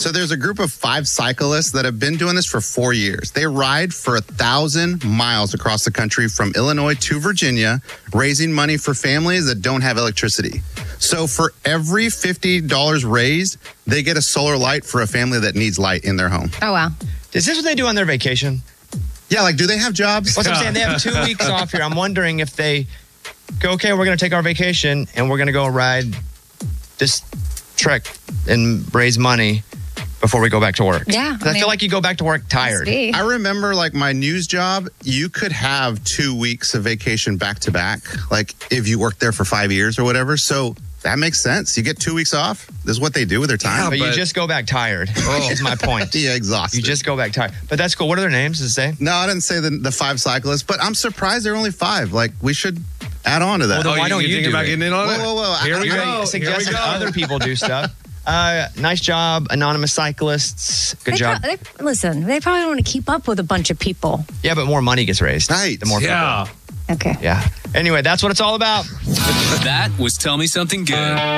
So there's a group of 5 cyclists that have been doing this for 4 years. They ride for 1,000 miles across the country from Illinois to Virginia, raising money for families that don't have electricity. So for every $50 raised, they get a solar light for a family that needs light in their home. Oh, wow. Is this what they do on their vacation? Yeah, like, do they have jobs? What's I'm saying? They have 2 weeks off here. I'm wondering if they go, okay, we're going to take our vacation and we're going to go ride this trek and raise money before we go back to work. Yeah. I feel like you go back to work tired. I remember, like, my news job, you could have 2 weeks of vacation back to back, like if you worked there for 5 years or whatever. So that makes sense. You get 2 weeks off. This is what they do with their time. Yeah, but you just go back tired. Is my point. Yeah, exhausted. You just go back tired. But that's cool. What are their names? Does it say? No, I didn't say the 5 cyclists, but I'm surprised there are only 5. Like, we should add on to that. Well, then why don't you think do about it? getting in on it? Whoa. Here we go. Suggesting other people do stuff. Nice job, anonymous cyclists. Good job. Listen, they probably don't want to keep up with a bunch of people. Yeah, but more money gets raised. Right. The more people. Yeah. Okay. Yeah. Anyway, that's what it's all about. That was Tell Me Something Good.